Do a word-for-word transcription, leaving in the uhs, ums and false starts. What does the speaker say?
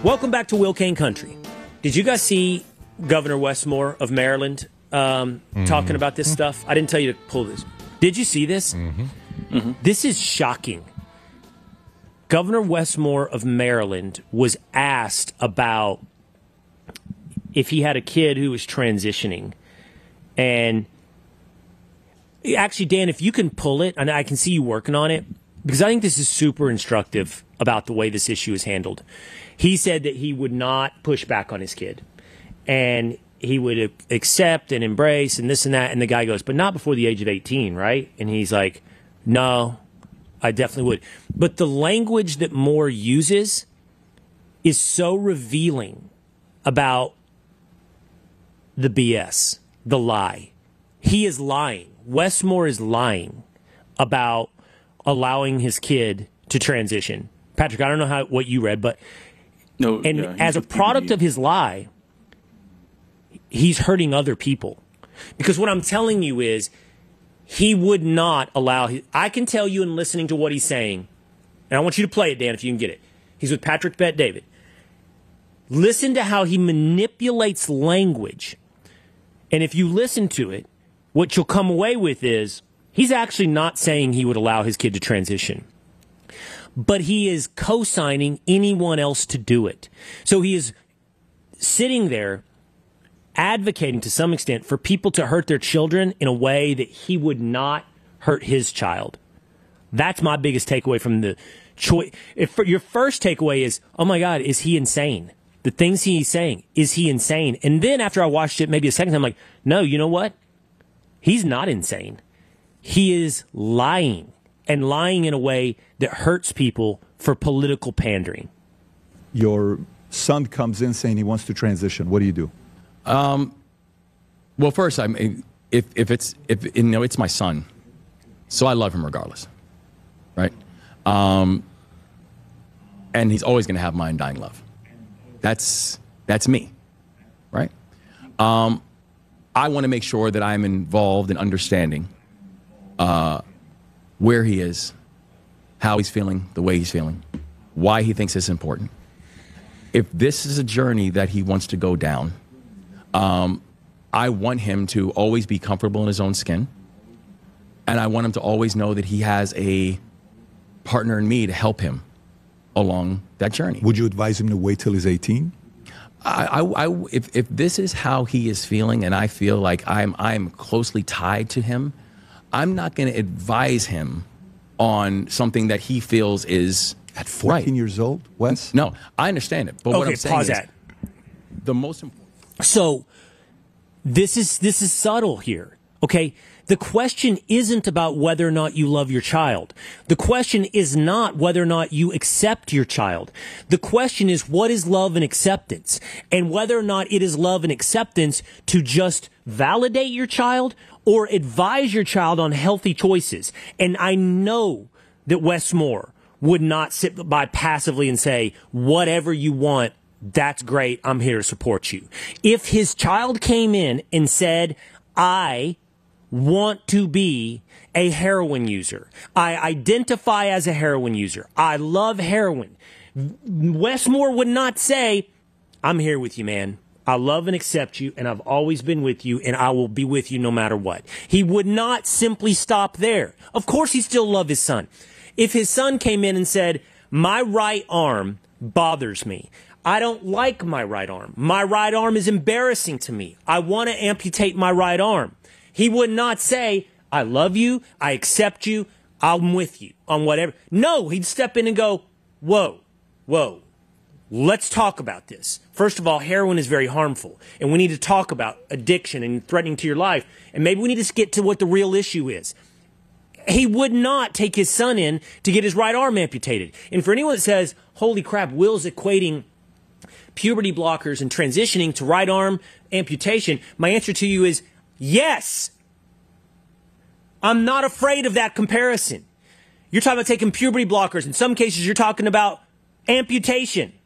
Welcome back to Will Kane Country. Did you guys see Governor Westmore of Maryland um, mm-hmm. talking about this stuff? I didn't tell you to pull this. Did you see this? Mm-hmm. Mm-hmm. This is shocking. Governor Westmore of Maryland was asked about if he had a kid who was transitioning. And actually, Dan, if you can pull it, and I can see you working on it, because I think this is super instructive about the way this issue is handled. He said that he would not push back on his kid, and he would accept and embrace and this and that. And the guy goes, but not before the age of eighteen, right? And he's like, no, I definitely would. But the language that Moore uses is so revealing about the B S, the lie. He is lying. Westmore is lying about allowing his kid to transition. Patrick, I don't know how what you read, but no, and yeah, as a product of his lie, he's hurting other people. Because what I'm telling you is he would not allow his, I can tell you in listening to what he's saying, and I want you to play it, Dan, if you can get it. He's with Patrick Bet David. Listen to how he manipulates language. And if you listen to it, what you'll come away with is he's actually not saying he would allow his kid to transition, but he is co-signing anyone else to do it. So he is sitting there advocating to some extent for people to hurt their children in a way that he would not hurt his child. That's my biggest takeaway from the choice. If your first takeaway is, oh my God, is he insane? The things he's saying, is he insane? And then after I watched it maybe a second time, I'm like, no, you know what? He's not insane. He is lying, and lying in a way that hurts people for political pandering. Your son comes in saying he wants to transition. What do you do? Um, well, first, I mean, if if it's if you know it's my son, so I love him regardless, right? Um, and he's always going to have my undying love. That's that's me, right? Um, I want to make sure that I'm involved in understanding uh, where he is, how he's feeling, the way he's feeling, why he thinks it's important. If this is a journey that he wants to go down, um, I want him to always be comfortable in his own skin, and I want him to always know that he has a partner in me to help him along that journey. Would you advise him to wait till he's eighteen? I, I, I, if, if this is how he is feeling, and I feel like I'm, I'm closely tied to him, I'm not going to advise him on something that he feels is at fourteen right. years old, Wes. No, I understand it, but okay, what I'm saying pause is that. the most important. So this is this is subtle here. Okay, the question isn't about whether or not you love your child. The question is not whether or not you accept your child. The question is, what is love and acceptance? And whether or not it is love and acceptance to just validate your child or advise your child on healthy choices. And I know that Westmore would not sit by passively and say, whatever you want, that's great, I'm here to support you. If his child came in and said, I want to be a heroin user. I identify as a heroin user. I love heroin. Westmore would not say, I'm here with you, man. I love and accept you, and I've always been with you, and I will be with you no matter what. He would not simply stop there. Of course, he still loved his son. If his son came in and said, my right arm bothers me. I don't like my right arm. My right arm is embarrassing to me. I want to amputate my right arm. He would not say, I love you, I accept you, I'm with you on whatever. No, he'd step in and go, whoa, whoa, let's talk about this. First of all, heroin is very harmful, and we need to talk about addiction and threatening to your life, and maybe we need to get to what the real issue is. He would not take his son in to get his right arm amputated. And for anyone that says, holy crap, Will's equating puberty blockers and transitioning to right arm amputation, my answer to you is, yes, I'm not afraid of that comparison. You're talking about taking puberty blockers. In some cases, you're talking about amputation.